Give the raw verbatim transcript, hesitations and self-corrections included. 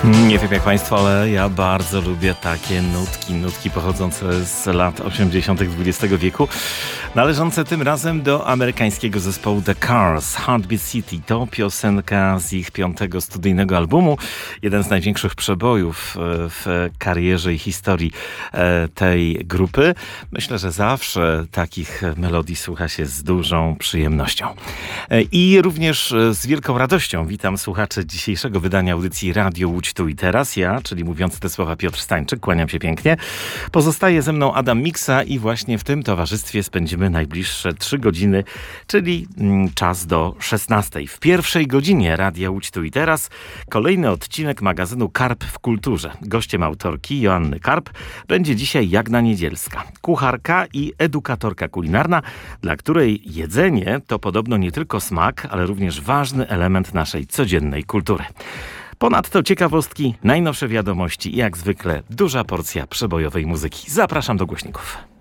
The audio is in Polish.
Nie wiem jak Państwo, ale ja bardzo lubię takie nutki, nutki pochodzące z lat osiemdziesiątych dwudziestego wieku, należące tym razem do amerykańskiego zespołu The Cars. Heartbeat City to piosenka z ich piątego studyjnego albumu, jeden z największych przebojów w karierze i historii tej grupy. Myślę, że zawsze takich melodii słucha się z dużą przyjemnością. I również z wielką radością witam słuchaczy dzisiejszego wydania audycji Radio Łódź Tu i Teraz. Ja, czyli mówiący te słowa Piotr Stańczyk, kłaniam się pięknie. Pozostaje ze mną Adam Miksa i właśnie w tym towarzystwie spędzimy najbliższe trzy godziny, czyli mm, czas do szesnastej. W pierwszej godzinie Radia Łódź Tu i Teraz kolejny odcinek magazynu Karp w kulturze. Gościem autorki Joanny Karp będzie dzisiaj Jagna Niedzielska, kucharka i edukatorka kulinarna, dla której jedzenie to podobno nie tylko smak, ale również ważny element naszej codziennej kultury. Ponadto ciekawostki, najnowsze wiadomości i jak zwykle duża porcja przebojowej muzyki. Zapraszam do głośników.